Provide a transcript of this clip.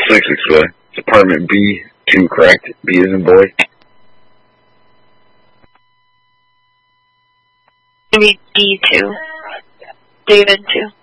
6 It's apartment B2, correct? B as in boy. Maybe D2. David 2.